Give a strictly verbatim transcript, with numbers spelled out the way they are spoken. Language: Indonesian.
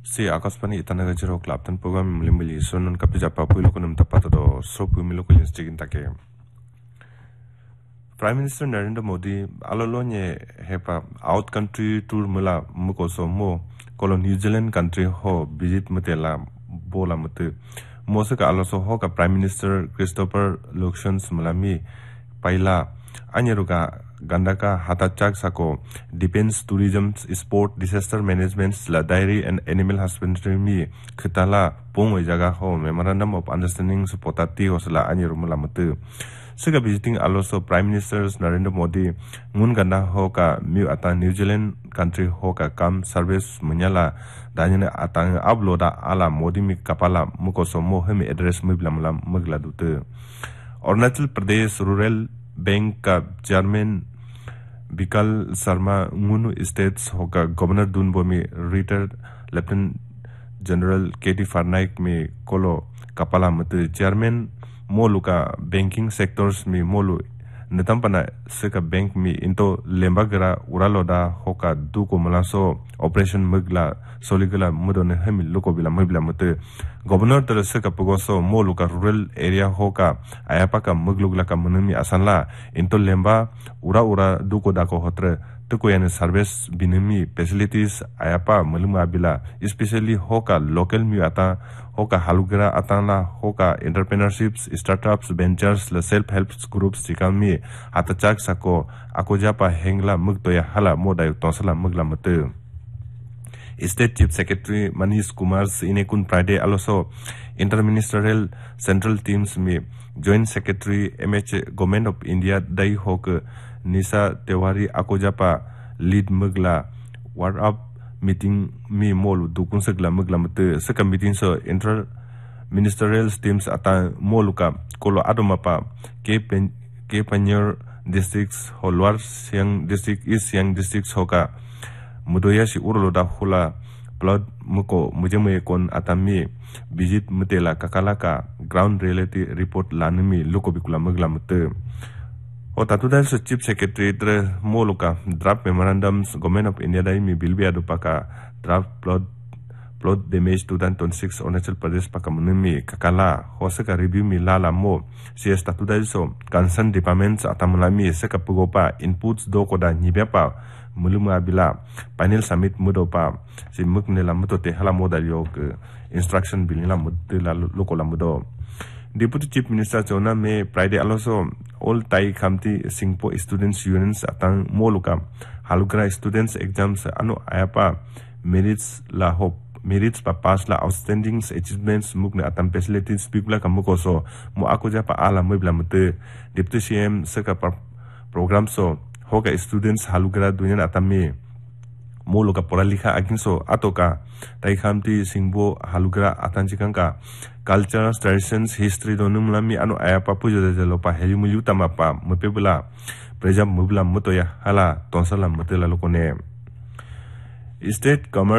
Si akaspaní itanaga jero klaptan program milimili sonon kapija papuilo kunum tapata do sopu milo kulins jigin take. Prime Minister Narendra Modi alolonye hepa out country tour mula mukoso mo kolo New Zealand country ho visit mutela bola mutu mosaka aloso ho ka Prime Minister Christopher Luxons mulami paila anyeruga gandaka hatachak sako defense tourism sport disaster management la dairy and animal husbandry mi khitala pong jaga ho memorandum of understanding supportati hosla anyeru mulamatu Sega visiting also Prime Minister Narendra Modi ngun ganda ho ka mi ata New Zealand country ho ka kam service munyala danyane atang uploada ala Modi mi kapala mukoso mo hemi address mi blamlam magla dute Arunachal Pradesh Rural Bank ka chairman Bikal Sharma ngunu states ho ka governor dunbo mi retired Lieutenant General K T Farnaik mi kolo kapala mate chairman molu ka banking sectors mi molu netampana seka bank mi into lembagara uraloda hoka duko malaso operation magla soligala mudone hemi loko bila mabila mate governor tere seka pogoso molu ka rural area hoka ayapa ka maglugla ka munumi asanla into lemba ura ura duko dako hotre tuko yani service binumi facilities ayapa muluma bila especially hoka local mi ata hoka halugara atana hoka entrepreneurships startups ventures la self help groups chikami atachak sako akojapa hengla mugtoya hala moda tosala mugla mate State Chief Secretary Manish Kumar inekun Friday also interministerial central teams mi Joint Secretary M H Government of India dai hok Nisa Tewari akojapa lead mugla war up meeting mi molu dukun segla mugla mate seka meeting so inter ministerial teams ata moluka kolo adomapa ke pen ke panyer districts holwar siang district is siang districts hoka mudoya si uroloda hula plot muko mujeme kon atami visit mutela kakalaka ground reality report lanimi loko bikula mugla mate o tatudal so chief secretary tre moluka draft memorandums government of India dai mi bilbi adupaka draft plot plot damage twenty twenty-six Arunachal Pradesh paka munimi kakala hoseka review mi lala mo si statudal so concerned departments atamulami seka pugopa inputs do koda nyibepa muluma bila panel summit mudopa si mukne la mutote hala modal yok instruction bill la mudla lokola mudo Deputy Chief Minister Chona me Friday also all Thai Khamti Singpo students unions atang moluka halukra students exams anu ayapa merits la hope merits pa pass la outstanding achievements mukne atam facilities bigla kamukoso mo akoja pa ala mibla mute Deputy C M seka program so hoka students halukra dunya atami moluka poralika aginso atoka Thai Khamti Singpo halukra atanjikangka culture traditions history donum lami anu ayapa pujo de lopa helimuyu tamapa mupebula preja mubla mutoya hala tonsala mutela lokone state commerce